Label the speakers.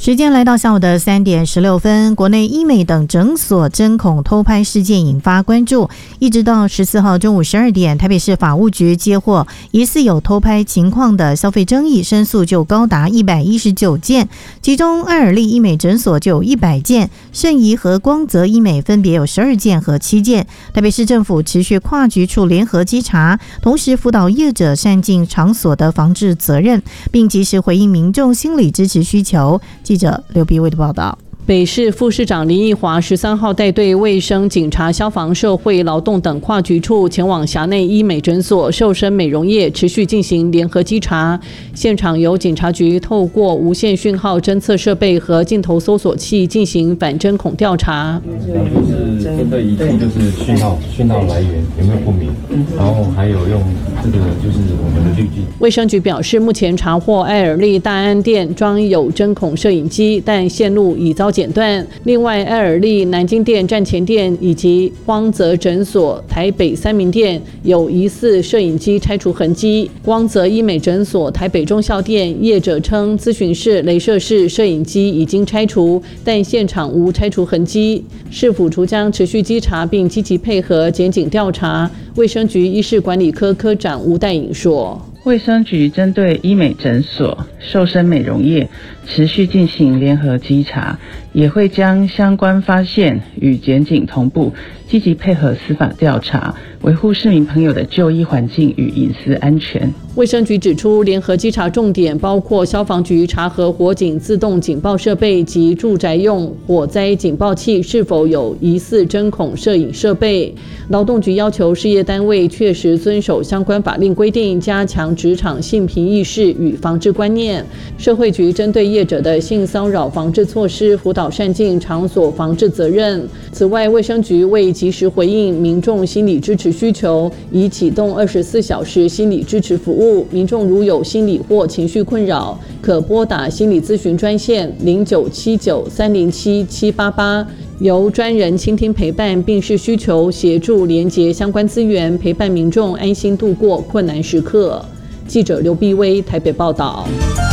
Speaker 1: 时间来到下午的3点16分，国内医美等诊所针孔偷拍事件引发关注。一直到14号中午12点，台北市法务局接获疑似有偷拍情况的消费争议申诉就高达119件，其中爱尔利医美诊所就有100件，圣仪和光泽医美分别有12件和7件。台北市政府持续跨局处联合稽查，同时辅导业者善尽场所的防治责任，并及时回应民众心理支持需求。记者刘碧薇的报道。
Speaker 2: 北市副市长林奕华13号带队卫生、警察、消防、社会、劳动等跨局处前往辖内医美诊所、瘦身美容业持续进行联合稽查。现场由警察局透过无线讯号侦测设备和镜头搜索器进行反针孔调查。
Speaker 3: 就是针对一处就是讯号来源有没有不明，然后还有用这个就是我们的滤镜。
Speaker 2: 卫生局表示，目前查获爱尔利大安店装有针孔摄影机，但线路已遭剪断。另外，爱尔利南京店、站前店以及光泽诊所台北3名店有疑似摄影机拆除痕迹。光泽医美诊所台北忠孝店业者称，咨询室、雷射室摄影机已经拆除，但现场无拆除痕迹。市府除将持续稽查并积极配合检警调查。卫生局医事管理科科长吴代颖说。
Speaker 4: 卫生局针对医美诊所、瘦身美容业持续进行联合稽查，也会将相关发现与检警同步，积极配合司法调查，维护市民朋友的就医环境与隐私安全。
Speaker 2: 卫生局指出，联合稽查重点包括消防局查核火警自动警报设备及住宅用火灾警报器是否有疑似针孔摄影设备。劳动局要求事业单位确实遵守相关法令规定，加强职场性平意识与防治观念。社会局针对业者的性骚扰防治措施，辅导善尽场所防治责任。此外，卫生局为及时回应民众心理支持需求，已启动24小时心理支持服务。民众如有心理或情绪困扰，可拨打心理咨询专线0979307788，由专人倾听陪伴病视需求，协助连结相关资源，陪伴民众安心度过困难时刻。记者刘碧薇台北报道。